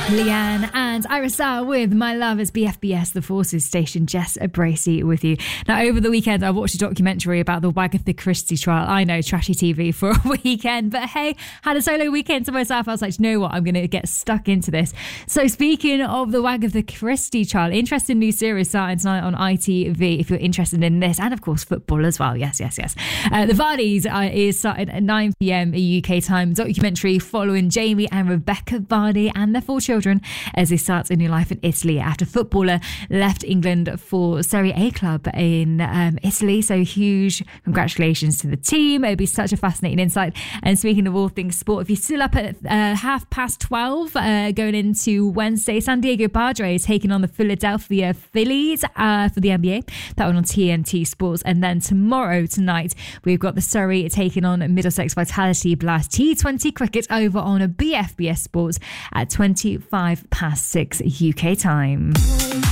Leanne and Irisar with My Love as BFBS, the Forces Station. Jess Bracey with you. Now, over the weekend, I watched a documentary about the Wagatha Christie trial. I know, trashy TV for a weekend, but hey, had a solo weekend to myself. I was like, you know what? I'm going to get stuck into this. So speaking of the Wagatha Christie trial, interesting new series starting tonight on ITV if you're interested in this, and of course football as well. Yes. The Vardys is started at 9 p.m. UK time. Documentary following Jamie and Rebecca Vardy and their 4 children as they start a new life in Italy after footballer left England for Serie A club in Italy. So huge congratulations to the team. It'll be such a fascinating insight. And speaking of all things sport, if you're still up at 12:30 going into Wednesday, San Diego Padres taking on the Philadelphia Phillies for the NBA. That one on TNT Sports. And then tonight, we've got the Surrey taking on Middlesex Vitality Blast T20 cricket over on a BFBS Sports at 6 UK time.